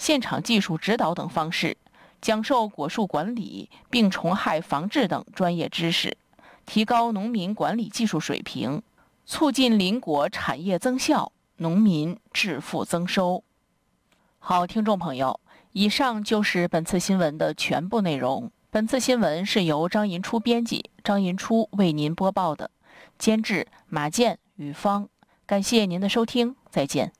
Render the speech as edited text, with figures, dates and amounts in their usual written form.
现场技术指导等方式，讲授果树管理、病虫害防治等专业知识，提高农民管理技术水平，促进邻国产业增效，农民致富增收。好，听众朋友，以上就是本次新闻的全部内容。本次新闻是由张银初编辑，张银初为您播报的，监制马健、雨芳。感谢您的收听，再见。